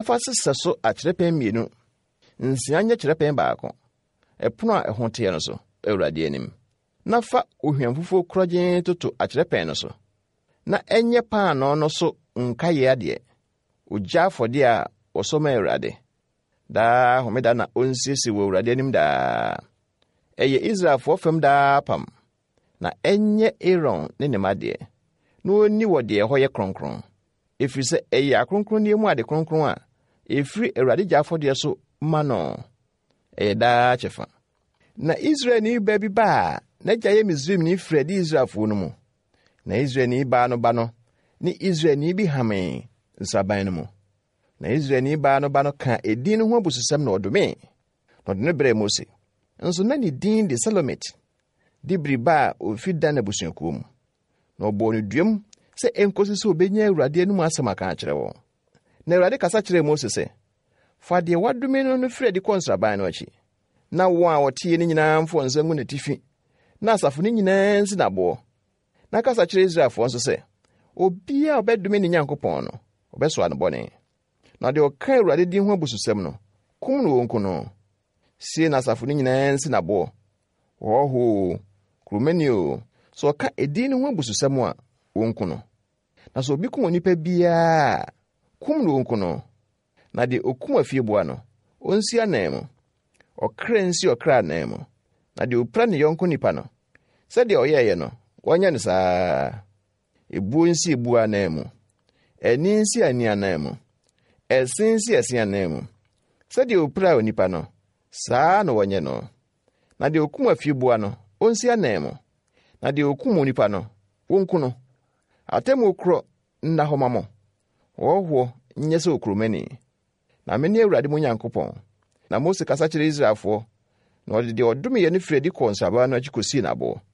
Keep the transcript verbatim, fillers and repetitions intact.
fa sesa so akyerɛpɛn mienu nsia nyɛ kyerɛpɛn baako ɛpono a ɛho teɛ no so Awurade anim na fa ohwiam fufuo korɔgyen toto akyerɛpɛn no so na ɛnyɛ paano no so nkaye ade ogya afɔde a wɔsɔma Awurade daa homeda na onsiesie wɔ Awurade anim daa ɛyɛ Israelfoɔ fam daa pam na ɛnyɛ Aaron ne ne made na onni wɔ deɛ ɛhɔ yɛ kronkron ɛfiri sɛ ɛyɛ akronkron ne mu ade kronkron a ɛfiri Awurade gya afɔde so ma no ɛyɛ daa kyɛfa na Israel ni ba bi ba na gya yɛ Misraim ni Fred Israelfoɔ no mu na Israel ni ba no ba no ne Israel ni bi hame nsaban no mu na Israel ni ba no ba no ka edin ho abususɛm na ɔdome na ɔde no brɛ Mose nso na ne din de Salomit de briba ofi Dan abusuakuo mu na ɔbɔ no duam sɛ enkosi sɛ obenya Awurade anum asɛm aka akyerɛ wɔn na Awurade kasa kyerɛ Mose sɛ fa deɛ wadome no no Fred kɔnsaban no akyi na wɔn a wɔtie ne nyinaa mfo nsangu ne tifi na asafo ne nyinaa nsi naboɔ na kasa kyerɛ Israelfoɔ nso sɛ obi a ɔbɛdome ne Nyankopɔn no ɔbɛsoa no bɔne na deɛ ɔka Awurade din ho abususɛm no kum no wɔn kono sie na asafo ne nyinaa nsi naboɔ wɔho kurumani o so ɔka edin ho abususɛm a wɔn kono na so obi kum onipa biara kum no wɔn kono na de okum afieboa no onsi anan mu ɔkra nsi ɔkra anan mu na de opra ne yɔnko nipa no sɛdeɛ ɔyɛyɛ no wɔnyɛ no saa ebuo nsi ebuo anan mu ani nsi ani anan mu ɛsen nsi ɛsen anan mu sɛdeɛ opra onipa no saa na wɔnyɛ no na de okum afieboa no onsi anan mu na de okum onipa no wonku no atemu okro nna hɔ mamo wɔhɔ nyɛ sɛ okromani na mene Awurade mo Nyankopɔn na Mose kasa kyerɛ Israelfoɔ na ɔde de ɔdome yɛ ne Fred kɔ nsaba no akyi kɔsi nabo